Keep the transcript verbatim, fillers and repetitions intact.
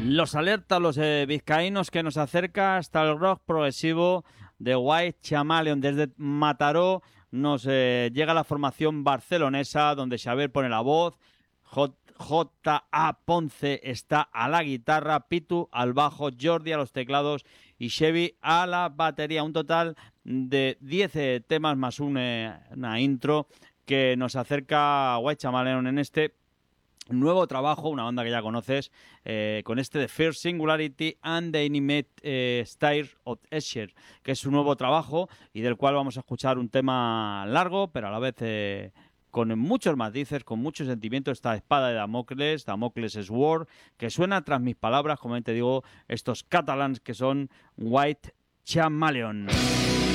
Los alerta a los eh, vizcaínos que nos acerca hasta el rock progresivo de White Chameleon. Desde Mataró nos eh, llega la formación barcelonesa, donde Xavier pone la voz, J. J A. Ponce está a la guitarra, Pitu al bajo, Jordi a los teclados y Chevy a la batería. Un total de diez eh, temas más un, eh, una intro que nos acerca a White Chameleon en este nuevo trabajo, una banda que ya conoces, eh, con este The First Singularity and the Intimate eh, Style of Escher, que es su nuevo trabajo y del cual vamos a escuchar un tema largo, pero a la vez eh, con muchos matices, con mucho sentimiento, esta espada de Damocles, Damocles Sword, que suena tras mis palabras, como te digo, estos catalans que son White Chameleon.